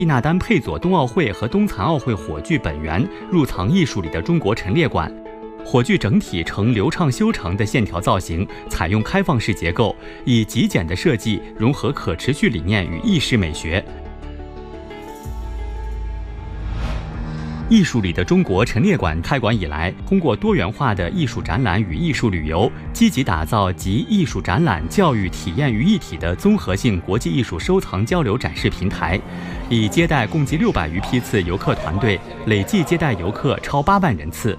纳丹佩佐冬奥会和冬残奥会火炬本源入藏艺术里的中国陈列馆。火炬整体呈流畅修长的线条造型，采用开放式结构，以极简的设计融合可持续理念与意式美学。艺术里的中国陈列馆开馆以来，通过多元化的艺术展览与艺术旅游，积极打造集艺术展览、教育体验于一体的综合性国际艺术收藏交流展示平台，已接待共计600余批次游客团队，累计接待游客超8万人次。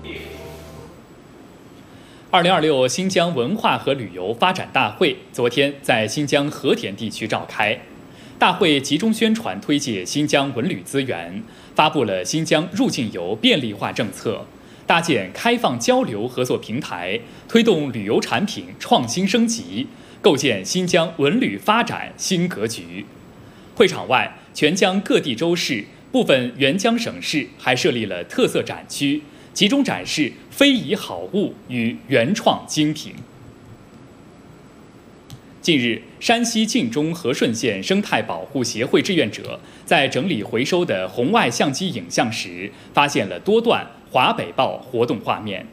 2026新疆文化和旅游发展大会昨天在新疆和田地区召开。大会集中宣传推介新疆文旅资源，发布了新疆入境游便利化政策，搭建开放交流合作平台，推动旅游产品创新升级，构建新疆文旅发展新格局。会场外，全疆各地州市、部分援疆省市还设立了特色展区，集中展示非遗好物与原创精品。近日，山西晋中和顺县生态保护协会志愿者在整理回收的红外相机影像时，发现了多段华北豹活动画面。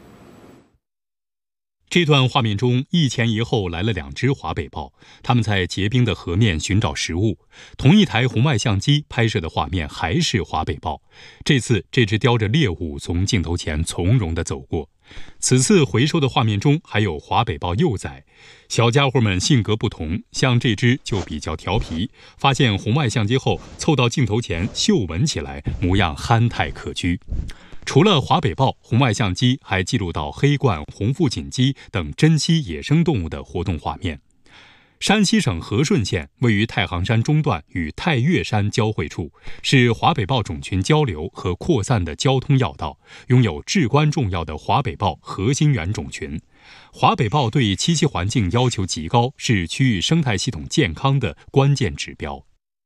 这段画面中，一前一后来了2只华北豹，它们在结冰的河面寻找食物。同一台红外相机拍摄的画面还是华北豹，这次这只叼着猎物从镜头前从容地走过。此次回收的画面中还有华北豹幼崽，小家伙们性格不同，像这只就比较调皮，发现红外相机后凑到镜头前嗅闻起来，模样憨态可掬。除了华北豹，红外相机还记录到黑鹳、红腹锦鸡等珍稀野生动物的活动画面。山西省和顺县位于太行山中段与太岳山交汇处，是华北豹种群交流和扩散的交通要道，拥有至关重要的华北豹核心源种群。华北豹对栖息环境要求极高，是区域生态系统健康的关键指标。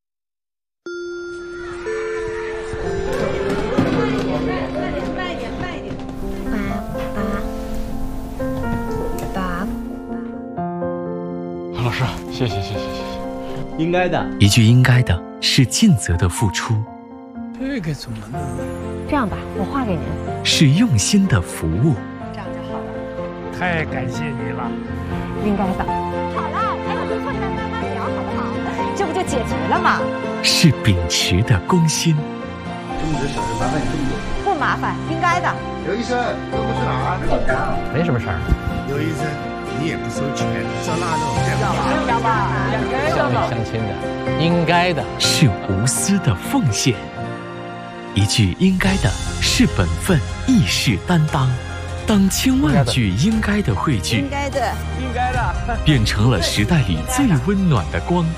老师，谢谢。 应该的， 一句应该的是尽责的付出， 这个怎么弄？ 这样吧，我画给您。 是用心的服务， 这样就好了。 太感谢你了。 应该的。好了，还有最后一段慢慢聊，好不好？这不就解决了吗？ 是秉持的公心。 这么多小事麻烦你这么多。 不麻烦，应该的。 刘医生，这不是哪儿？ 没什么事儿。 刘医生，你也不收钱，照那种要吧？ 相亲的，应该的。 是无私的奉献。一句应该的是本分，义士担当。当千万句应该的汇聚， 应该的， 变成了时代里最温暖的光。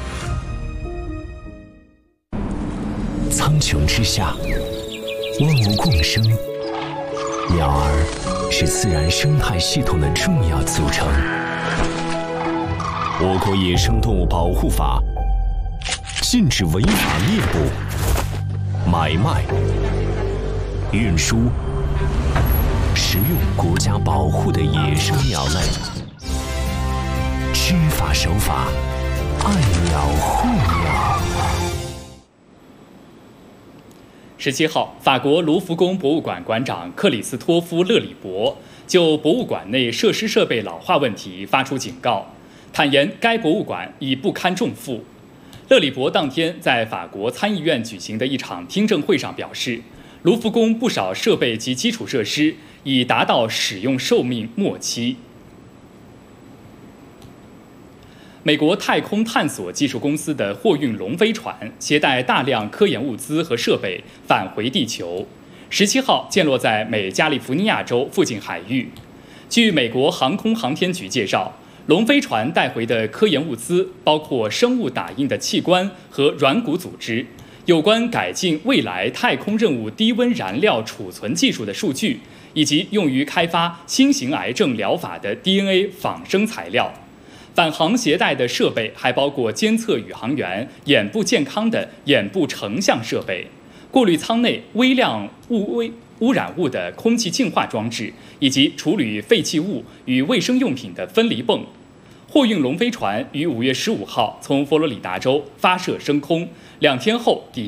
苍穹之下，万物共生，鸟儿是自然生态系统的重要组成。我国野生动物保护法禁止违法猎捕、买卖、运输、食用国家保护的野生鸟类。知法守法，爱鸟护鸟。 17号，法国卢浮宫博物馆馆长克里斯托夫·勒里伯就博物馆内设施设备老化问题发出警告，坦言该博物馆已不堪重负。勒里伯当天在法国参议院举行的一场听证会上表示，卢浮宫不少设备及基础设施已达到使用寿命末期。美国太空探索技术公司的货运龙飞船携带大量科研物资和设备返回地球，17号降落在美加利福尼亚州附近海域。据美国航空航天局介绍，龙飞船带回的科研物资包括生物打印的器官和软骨组织，有关改进未来太空任务低温燃料储存技术的数据，以及用于开发新型癌症疗法的 DNA 仿生材料。返航携带的设备还包括监测宇航员眼部健康的眼部成像设备、过滤舱内微量污染物的空气净化装置，以及处理废弃物与卫生用品的分离泵。货运龙飞船于5月15号从佛罗里达州发射升空，2天后抵达。